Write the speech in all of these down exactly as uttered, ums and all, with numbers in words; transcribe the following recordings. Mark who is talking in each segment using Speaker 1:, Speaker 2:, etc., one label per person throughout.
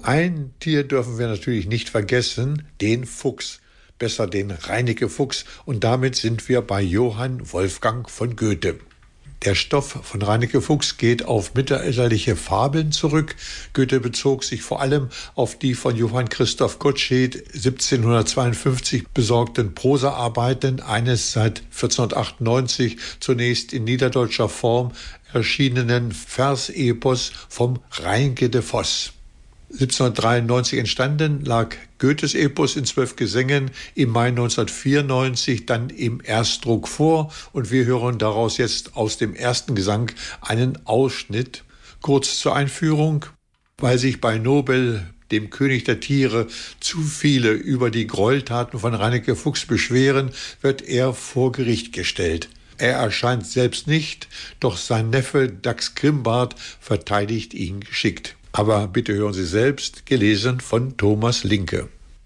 Speaker 1: Ein Tier dürfen wir natürlich nicht vergessen, den Fuchs. Besser den Reineke Fuchs. Und damit sind wir bei Johann Wolfgang von Goethe. Der Stoff von Reineke Fuchs geht auf mittelalterliche Fabeln zurück. Goethe bezog sich vor allem auf die von Johann Christoph Gottsched siebzehnhundertzweiundfünfzig besorgten Prosaarbeiten eines seit vierzehnhundertachtundneunzig zunächst in niederdeutscher Form erschienenen Versepos vom Reineke de Vos. siebzehnhundertdreiundneunzig entstanden, lag Goethes Epos in zwölf Gesängen im Mai neunzehnhundertvierundneunzig dann im Erstdruck vor und wir hören daraus jetzt aus dem ersten Gesang einen Ausschnitt. Kurz zur Einführung: Weil sich bei Nobel, dem König der Tiere, zu viele über die Gräueltaten von Reineke Fuchs beschweren, wird er vor Gericht gestellt. Er erscheint selbst nicht, doch sein Neffe Dachs Grimbart verteidigt ihn geschickt. Aber bitte hören Sie selbst, gelesen von Thomas Linke.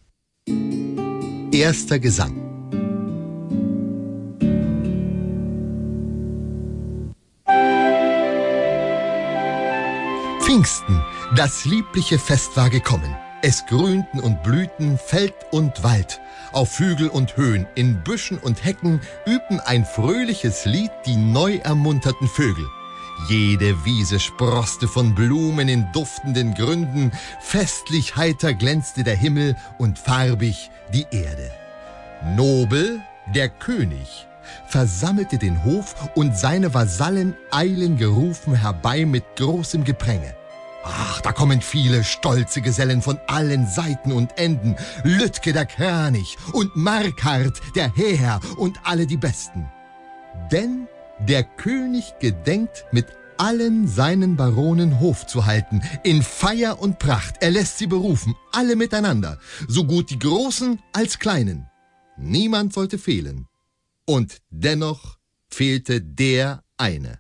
Speaker 2: Erster Gesang. Pfingsten, das liebliche Fest war gekommen. Es grünten und blühten Feld und Wald. Auf Hügel und Höhen, in Büschen und Hecken übten ein fröhliches Lied die neu ermunterten Vögel. Jede Wiese sproßte von Blumen in duftenden Gründen, festlich heiter glänzte der Himmel und farbig die Erde. Nobel, der König, versammelte den Hof und seine Vasallen eilen gerufen herbei mit großem Gepränge. Ach, da kommen viele stolze Gesellen von allen Seiten und Enden, Lütke der Kranich und Markart der Heer und alle die Besten. Denn der König gedenkt, mit allen seinen Baronen Hof zu halten, in Feier und Pracht. Er lässt sie berufen, alle miteinander, so gut die Großen als Kleinen. Niemand sollte fehlen. Und dennoch fehlte der eine.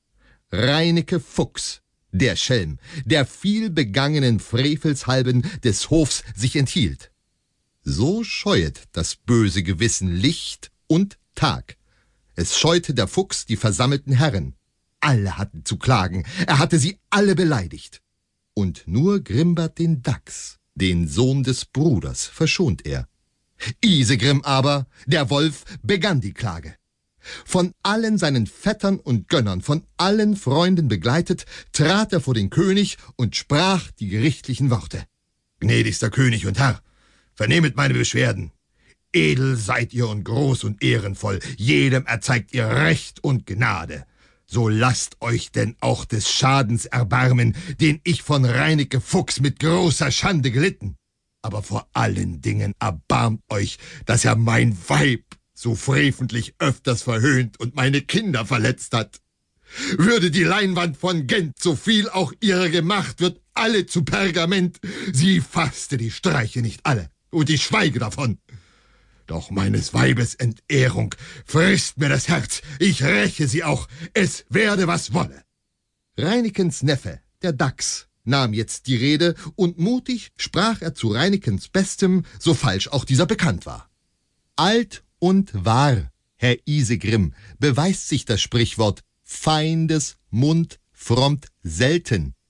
Speaker 2: Reineke Fuchs, der Schelm, der viel begangenen Frevels halben des Hofs sich enthielt. So scheuet das böse Gewissen Licht und Tag. Es scheute der Fuchs die versammelten Herren. Alle hatten zu klagen, er hatte sie alle beleidigt. Und nur Grimbart den Dachs, den Sohn des Bruders, verschont er. Isegrim aber, der Wolf, begann die Klage. Von allen seinen Vettern und Gönnern, von allen Freunden begleitet, trat er vor den König und sprach die gerichtlichen Worte. »Gnädigster König und Herr, vernehmet meine Beschwerden. Edel seid ihr und groß und ehrenvoll, jedem erzeigt ihr Recht und Gnade. So lasst euch denn auch des Schadens erbarmen, den ich von Reineke Fuchs mit großer Schande gelitten. Aber vor allen Dingen erbarmt euch, dass er mein Weib so freventlich öfters verhöhnt und meine Kinder verletzt hat. Würde die Leinwand von Gent, so viel auch ihrer gemacht, wird alle zu Pergament. Sie fasste die Streiche nicht alle, und ich schweige davon. Doch meines Weibes Entehrung frisst mir das Herz, ich räche sie auch, es werde was wolle.« Reinekens Neffe, der Dachs, nahm jetzt die Rede, und mutig sprach er zu Reinekens Bestem, so falsch auch dieser bekannt war. »Alt und wahr, Herr Isegrim, beweist sich das Sprichwort, Feindes Mund frommt selten.